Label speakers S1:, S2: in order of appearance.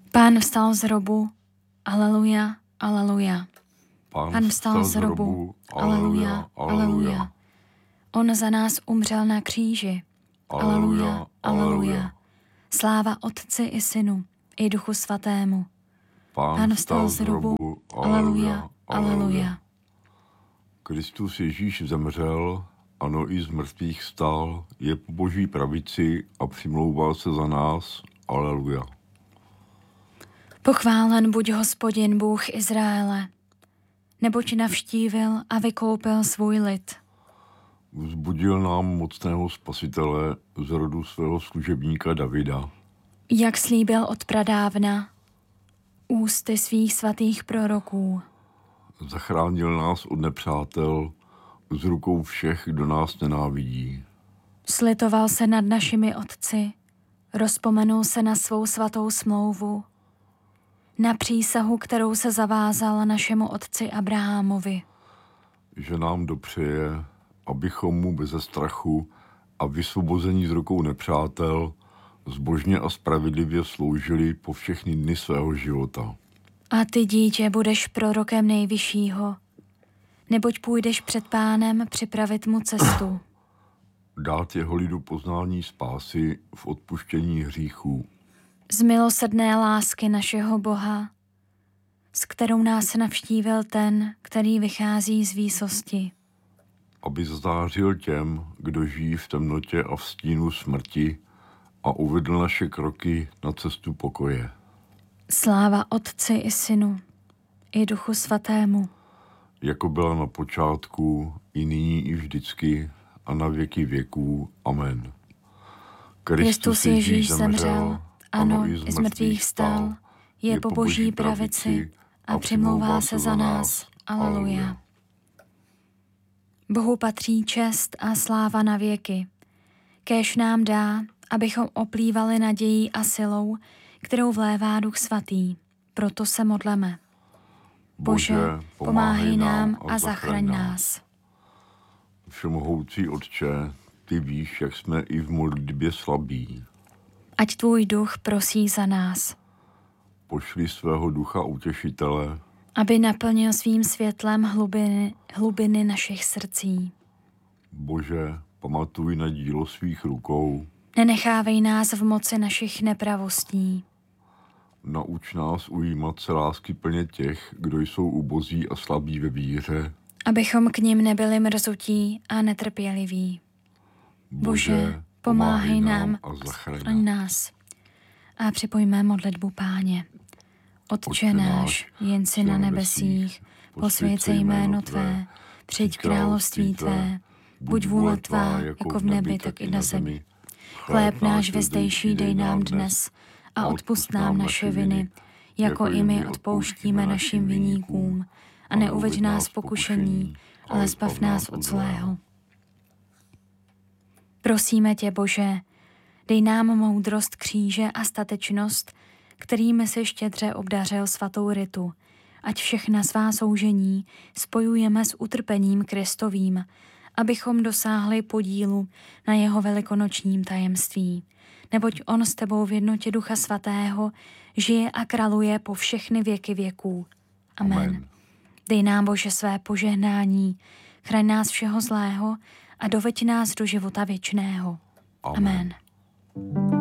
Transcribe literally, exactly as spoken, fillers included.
S1: Pán vstal z hrobu, aleluja, aleluja.
S2: Pán,
S1: Pán vstal z hrobu, aleluja, aleluja. On za nás umřel na kříži, aleluja, aleluja. Sláva Otci i Synu, i Duchu Svatému. Pán vstal z hrobu, aleluja, aleluja.
S2: Kristus Ježíš zemřel, ano, i z mrtvých vstal, je po Boží pravici a přimlouvá se za nás, aleluja.
S1: Pochválen buď Hospodin, Bůh Izraele, neboť navštívil a vykoupil svůj lid.
S2: Vzbudil nám mocného spasitele z rodu svého služebníka Davida.
S1: Jak slíbil od pradávna, ústy svých svatých proroků.
S2: Zachránil nás od nepřátel, z rukou všech, kdo nás nenávidí.
S1: Slitoval se nad našimi otci, rozpomenul se na svou svatou smlouvu, na přísahu, kterou se zavázal našemu otci Abrahamovi.
S2: Že nám dopřeje, abychom mu beze strachu a vysvobození z rukou nepřátel zbožně a spravedlivě sloužili po všechny dny svého života.
S1: A ty, dítě, budeš prorokem Nejvyššího, neboť půjdeš před Pánem připravit mu cestu.
S2: Dát jeho lidu poznání spásy v odpuštění hříchů.
S1: Z milosrdné lásky našeho Boha, s kterou nás navštívil ten, který vychází z výsosti.
S2: Aby zářil těm, kdo žijí v temnotě a v stínu smrti, a uvedl naše kroky na cestu pokoje.
S1: Sláva Otci i Synu, i Duchu Svatému.
S2: Jako byla na počátku, i nyní, i vždycky, a na věky věků. Amen.
S1: Kristus Ježíš zemřel, ano, i z mrtvých vstal, je po Boží pravici a přimlouvá se za nás. Aleluja. Bohu patří čest a sláva na věky. Kéž nám dá, abychom oplývali nadějí a silou, kterou vlévá Duch Svatý. Proto se modleme. Bože, pomáhej nám a zachraň nás.
S2: Všemohoucí Otče, ty víš, jak jsme i v modlitbě slabí.
S1: Ať tvůj duch prosí za nás.
S2: Pošli svého ducha utěšitele,
S1: aby naplnil svým světlem hlubiny, hlubiny našich srdcí.
S2: Bože, pamatuj na dílo svých rukou.
S1: Nenechávej nás v moci našich nepravostí.
S2: Nauč nás ujímat se lásky plně těch, kdo jsou ubozí a slabí ve víře.
S1: Abychom k nim nebyli mrzutí a netrpěliví. Bože, pomáhej nám a zachraň nás. A připojme modlitbu Páně. Otče náš, jen si na nebesích, posvěť se jméno Tvé, přijď království Tvé, buď vůle Tvá, jako v nebi, tak i na zemi. Chléb náš vezdejší dej nám dnes a odpusť nám naše viny, jako i my odpouštíme našim viníkům. A neuveď nás v pokušení, ale zbav nás od zlého. Prosíme tě, Bože, dej nám moudrost kříže a statečnost, kterými si štědře obdařil svatou Ritu, ať všechna svá soužení spojujeme s utrpením Kristovým, abychom dosáhli podílu na jeho velikonočním tajemství. Neboť on s tebou v jednotě Ducha Svatého žije a králuje po všechny věky věků. Amen. Amen. Dej nám, Bože, své požehnání, chraň nás všeho zlého a doveď nás do života věčného. Amen. Amen.